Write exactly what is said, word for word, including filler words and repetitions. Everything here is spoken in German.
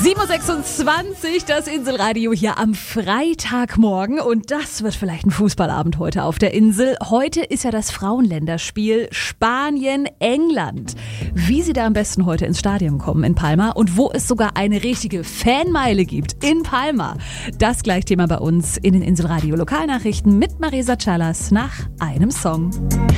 sieben Uhr sechsundzwanzig, das Inselradio hier am Freitagmorgen. Und das wird vielleicht ein Fußballabend heute auf der Insel. Heute ist ja das Frauenländerspiel Spanien-England. Wie Sie da am besten heute ins Stadion kommen in Palma und wo es sogar eine richtige Fanmeile gibt in Palma. Das gleich Thema bei uns in den Inselradio Lokalnachrichten mit Marisa Callas nach einem Song.